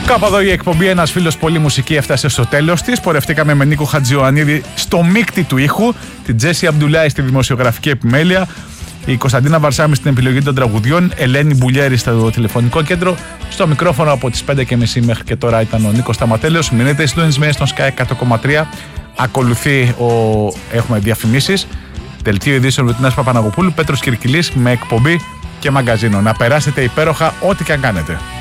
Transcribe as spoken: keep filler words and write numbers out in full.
Κάπου εδώ η εκπομπή Ένας Φίλος Πολύ Μουσική έφτασε στο τέλος της. Πορευτήκαμε με Νίκο Χατζιωαννίδη στο μίκτη του ήχου, την Τζέσι Αμπντουλάη στη δημοσιογραφική επιμέλεια, η Κωνσταντίνα Βαρσάμι στην επιλογή των τραγουδιών, Ελένη Μπουλιέρη στο τηλεφωνικό κέντρο. Στο μικρόφωνο από τις πέντε και μισή μέχρι και τώρα ήταν ο Νίκος Σταματέλεος. Μείνετε συντονισμένοι στον Sky εκατό κόμμα τρία. Ακολουθεί ο... έχουμε διαφημίσεις. Δελτίο ειδήσεων Ρουτίνας Παπαναγοπούλου, Πέτρος Κυρκυλής με εκπομπή και μαγκαζίνο. Να περάσετε υπέροχα ό,τι και αν κάνετε.